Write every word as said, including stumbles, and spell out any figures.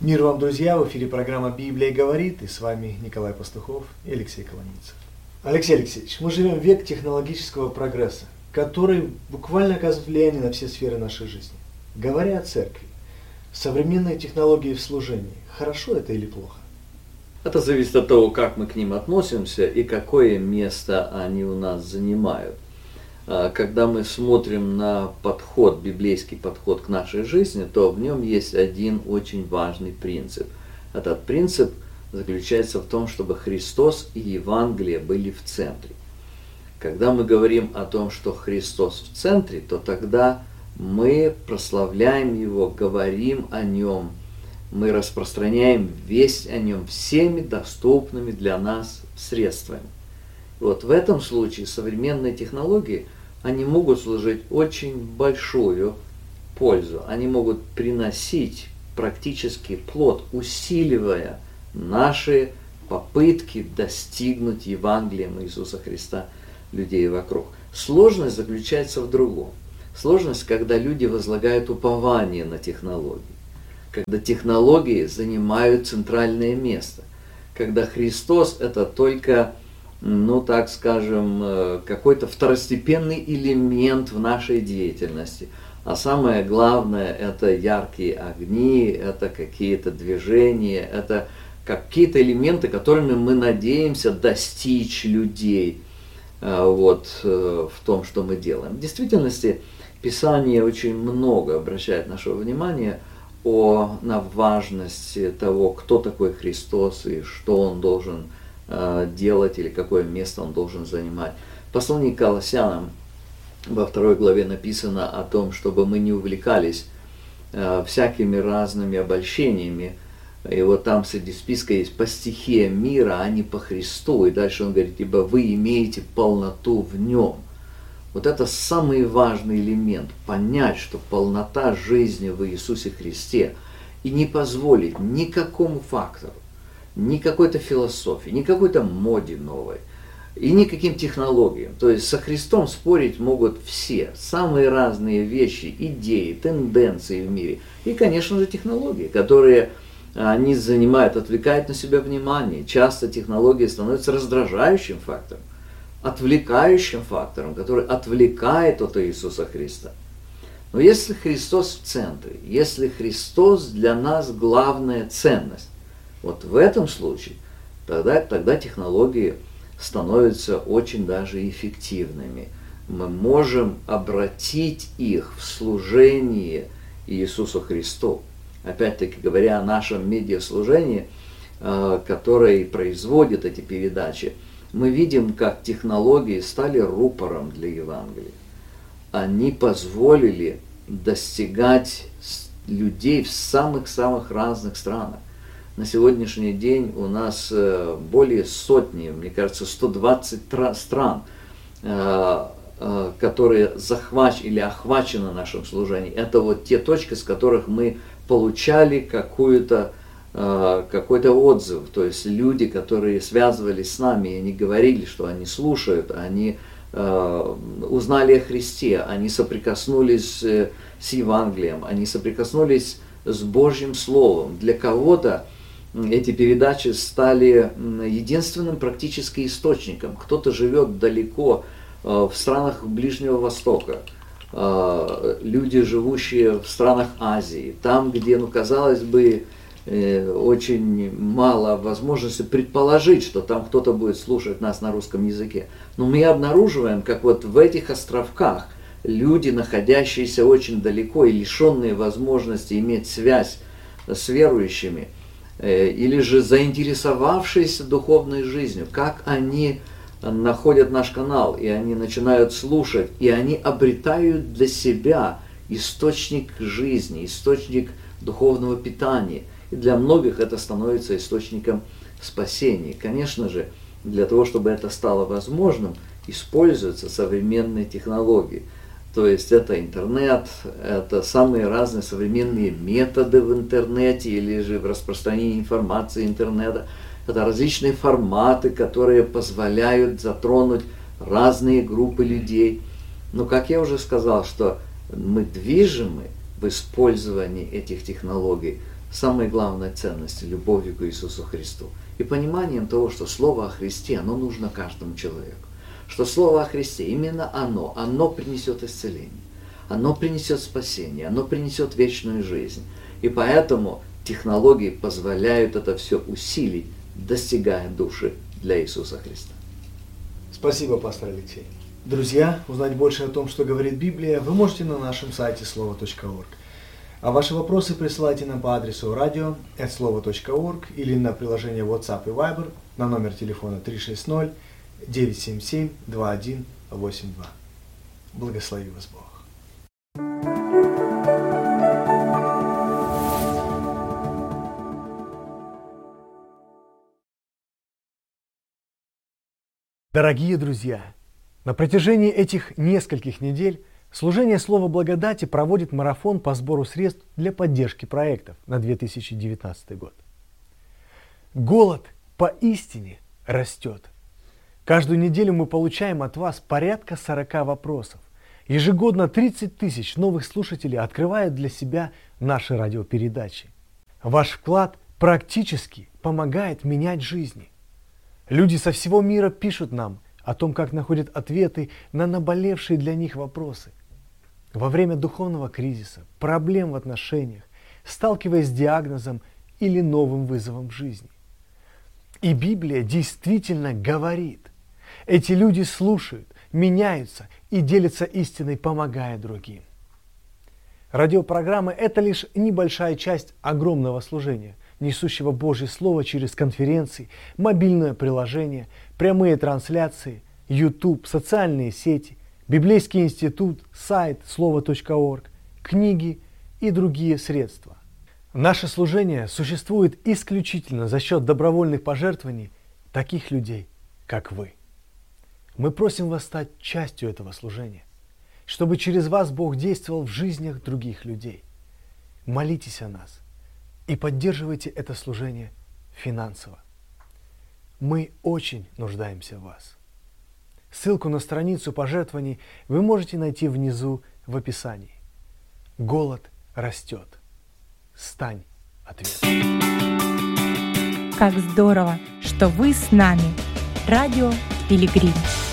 Мир вам, друзья! В эфире программа «Библия говорит», и с вами Николай Пастухов и Алексей Коломийцев. Алексей Алексеевич, мы живем в век технологического прогресса, который буквально оказывает влияние на все сферы нашей жизни. Говоря о церкви, современные технологии в служении, хорошо это или плохо? Это зависит от того, как мы к ним относимся и какое место они у нас занимают. Когда мы смотрим на подход, библейский подход к нашей жизни, то в нем есть один очень важный принцип. Этот принцип заключается в том, чтобы Христос и Евангелие были в центре. Когда мы говорим о том, что Христос в центре, то тогда мы прославляем Его, говорим о Нем, мы распространяем весть о Нем всеми доступными для нас средствами. Вот в этом случае современные технологии, они могут служить очень большую пользу. Они могут приносить практически плод, усиливая наши попытки достигнуть Евангелием Иисуса Христа людей вокруг. Сложность заключается в другом. Сложность, когда люди возлагают упование на технологии, когда технологии занимают центральное место, когда Христос это только, ну так скажем, какой-то второстепенный элемент в нашей деятельности. А самое главное это яркие огни, это какие-то движения, это какие-то элементы, которыми мы надеемся достичь людей вот, в том, что мы делаем. В действительности Писание очень много обращает нашего внимания о, на важность того, кто такой Христос и что Он должен делать или какое место он должен занимать. В послании к Колоссянам во второй главе написано о том, чтобы мы не увлекались э, всякими разными обольщениями. И вот там среди списка есть по стихии мира, а не по Христу. И дальше он говорит, ибо вы имеете полноту в Нем. Вот это самый важный элемент. Понять, что полнота жизни в Иисусе Христе. И не позволить никакому фактору, ни какой-то философии, ни какой-то моде новой, и никаким технологиям. То есть со Христом спорить могут все, самые разные вещи, идеи, тенденции в мире. И, конечно же, технологии, которые они занимают, отвлекают на себя внимание. Часто технологии становятся раздражающим фактором, отвлекающим фактором, который отвлекает от Иисуса Христа. Но если Христос в центре, если Христос для нас главная ценность, вот в этом случае тогда, тогда технологии становятся очень даже эффективными. Мы можем обратить их в служение Иисусу Христу. Опять-таки говоря о нашем медиаслужении, которое производит эти передачи, мы видим, как технологии стали рупором для Евангелия. Они позволили достигать людей в самых-самых разных странах. На сегодняшний день у нас более сотни, мне кажется, сто двадцать стран, которые захвачены или охвачены нашим служением. Это вот те точки, с которых мы получали какую-то, какой-то отзыв. То есть люди, которые связывались с нами, и они говорили, что они слушают, они узнали о Христе, они соприкоснулись с Евангелием, они соприкоснулись с Божьим Словом. Для кого-то эти передачи стали единственным практически источником. Кто-то живет далеко в странах Ближнего Востока, люди, живущие в странах Азии, там, где, ну, казалось бы, очень мало возможности предположить, что там кто-то будет слушать нас на русском языке. Но мы обнаруживаем, как вот в этих островках люди, находящиеся очень далеко и лишенные возможности иметь связь с верующими, или же заинтересовавшиеся духовной жизнью, как они находят наш канал, и они начинают слушать, и они обретают для себя источник жизни, источник духовного питания. И для многих это становится источником спасения. Конечно же, для того, чтобы это стало возможным, используются современные технологии. То есть это интернет, это самые разные современные методы в интернете или же в распространении информации интернета. Это различные форматы, которые позволяют затронуть разные группы людей. Но, как я уже сказал, что мы движимы в использовании этих технологий самой главной ценности – любовью к Иисусу Христу. И пониманием того, что Слово о Христе, оно нужно каждому человеку. Что Слово о Христе, именно оно, оно принесет исцеление, оно принесет спасение, оно принесет вечную жизнь. И поэтому технологии позволяют это все усилить, достигая души для Иисуса Христа. Спасибо, пастор Алексей. Друзья, узнать больше о том, что говорит Библия, вы можете на нашем сайте слово точка орг. А ваши вопросы присылайте нам по адресу радио эт слово точка орг или на приложение WhatsApp и Viber на номер телефона три шесть ноль девять семь семь два один восемь два. Благослови вас Бог. Дорогие друзья, на протяжении этих нескольких недель служение Слова Благодати проводит марафон по сбору средств для поддержки проектов на две тысячи девятнадцатый год. Голод поистине растет. Каждую неделю мы получаем от вас порядка сорока вопросов. Ежегодно тридцать тысяч новых слушателей открывают для себя наши радиопередачи. Ваш вклад практически помогает менять жизни. Люди со всего мира пишут нам о том, как находят ответы на наболевшие для них вопросы. Во время духовного кризиса, проблем в отношениях, сталкиваясь с диагнозом или новым вызовом в жизни. И Библия действительно говорит. Эти люди слушают, меняются и делятся истиной, помогая другим. Радиопрограммы – это лишь небольшая часть огромного служения, несущего Божье Слово через конференции, мобильное приложение, прямые трансляции, YouTube, социальные сети, Библейский институт, сайт слово точка орг, книги и другие средства. Наше служение существует исключительно за счет добровольных пожертвований таких людей, как вы. Мы просим вас стать частью этого служения, чтобы через вас Бог действовал в жизнях других людей. Молитесь о нас и поддерживайте это служение финансово. Мы очень нуждаемся в вас. Ссылку на страницу пожертвований вы можете найти внизу в описании. Голод растет. Стань ответом. Как здорово, что вы с нами. Радио Пилигрим.